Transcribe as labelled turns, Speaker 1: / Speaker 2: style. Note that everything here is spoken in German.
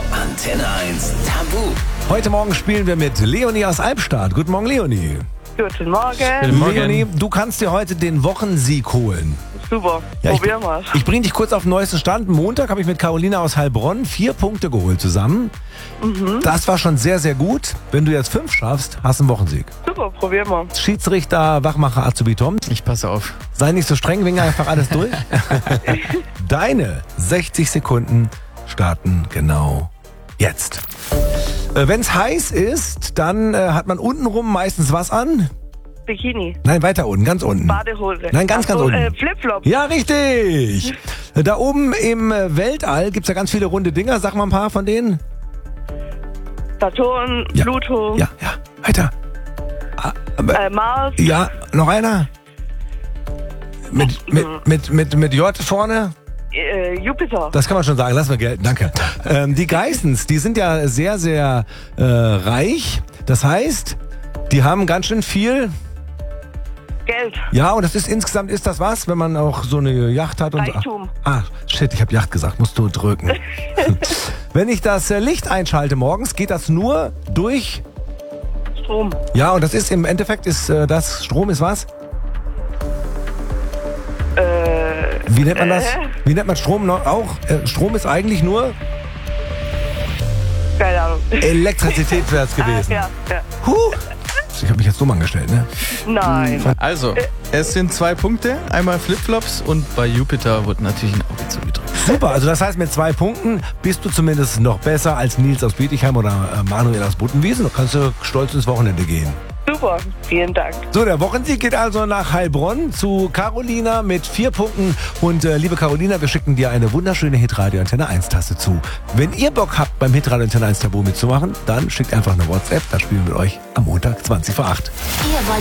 Speaker 1: Antenne 1 Tabu.
Speaker 2: Heute Morgen spielen wir mit Leonie aus Albstadt. Guten Morgen, Leonie.
Speaker 3: Guten Morgen.
Speaker 4: Guten Morgen.
Speaker 2: Leonie, du kannst dir heute den Wochensieg holen.
Speaker 3: Super,
Speaker 2: Ja,
Speaker 3: probieren wir's.
Speaker 2: Ich bringe dich kurz auf den neuesten Stand. Montag habe ich mit Carolina aus Heilbronn 4 Punkte geholt zusammen. Das war schon sehr, sehr gut. Wenn du jetzt 5 schaffst, hast du einen Wochensieg.
Speaker 3: Super, probieren wir.
Speaker 2: Schiedsrichter, Wachmacher, Azubi Tom.
Speaker 4: Ich passe auf.
Speaker 2: Sei nicht so streng, winge einfach alles durch. Deine 60 Sekunden starten genau jetzt. Wenn es heiß ist, dann hat man untenrum meistens was an?
Speaker 3: Bikini,
Speaker 2: Nein, weiter unten, ganz unten.
Speaker 3: Badehose.
Speaker 2: Nein, ganz unten.
Speaker 3: Flipflop,
Speaker 2: Ja, richtig. Da oben im Weltall gibt's ja ganz viele runde Dinger. Sag mal ein paar von denen.
Speaker 3: Saturn,
Speaker 2: Ja.
Speaker 3: Pluto,
Speaker 2: Ja, weiter.
Speaker 3: Mars,
Speaker 2: Ja, noch einer. Mit J vorne.
Speaker 3: Jupiter.
Speaker 2: Das kann man schon sagen, lassen wir gelten, danke. Die Geissens, die sind ja sehr, sehr reich. Das heißt, die haben ganz schön viel.
Speaker 3: Geld,
Speaker 2: Ja, und das ist insgesamt, ist das was, wenn man auch so eine Yacht hat? Und
Speaker 3: Reichtum.
Speaker 2: Shit, ich habe Yacht gesagt, musst du drücken. Wenn ich das Licht einschalte morgens, geht das nur durch.
Speaker 3: Strom,
Speaker 2: Ja, und das ist im Endeffekt, ist das Strom ist was? Wie nennt man das? Wie nennt man Strom noch auch? Strom ist eigentlich nur
Speaker 3: keine Ahnung.
Speaker 2: Elektrizität wäre es gewesen.
Speaker 3: Ja.
Speaker 2: Huh. Ich habe mich jetzt dumm angestellt, ne?
Speaker 3: Nein.
Speaker 4: Also, es sind 2 Punkte. Einmal Flipflops und bei Jupiter wird natürlich ein Auge zugedrückt.
Speaker 2: Super, also das heißt, mit 2 Punkten bist du zumindest noch besser als Nils aus Bietigheim oder Manuel aus Buttenwiesen. Da kannst du stolz ins Wochenende gehen.
Speaker 3: Super, vielen Dank.
Speaker 2: So, der Wochensieg geht also nach Heilbronn zu Carolina mit 4 Punkten. Und liebe Carolina, wir schicken dir eine wunderschöne Hitradio Antenne 1 Tasse zu. Wenn ihr Bock habt, beim Hitradio Antenne 1 Tabu mitzumachen, dann schickt einfach eine WhatsApp. Da spielen wir mit euch am Montag 20 vor 8.
Speaker 5: Ihr wollt